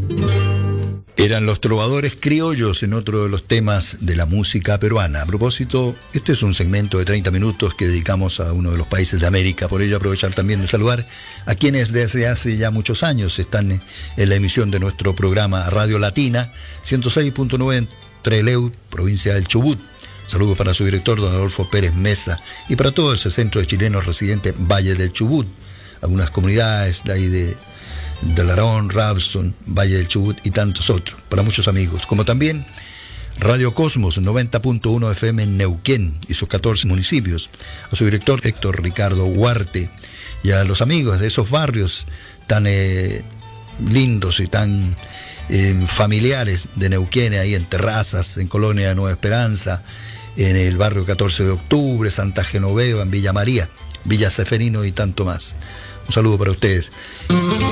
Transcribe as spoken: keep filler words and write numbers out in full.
Eran los trovadores criollos en otro de los temas de la música peruana. A propósito, este es un segmento de treinta minutos que dedicamos a uno de los países de América. Por ello aprovechar también de saludar a quienes desde hace ya muchos años están en la emisión de nuestro programa Radio Latina, ciento seis punto nueve en Trelew, provincia del Chubut. Saludos para su director, don Adolfo Pérez Mesa, y para todo ese centro de chilenos residentes Valle del Chubut. Algunas comunidades de ahí de... de Larón, Rabson, Valle del Chubut y tantos otros, para muchos amigos, como también Radio Cosmos noventa punto uno F M en Neuquén y sus catorce municipios, a su director Héctor Ricardo Huarte y a los amigos de esos barrios tan eh, lindos y tan eh, familiares de Neuquén, ahí en Terrazas, en Colonia Nueva Esperanza, en el barrio catorce de octubre, Santa Genoveva, en Villa María, Villa Seferino y tanto más. Un saludo para ustedes.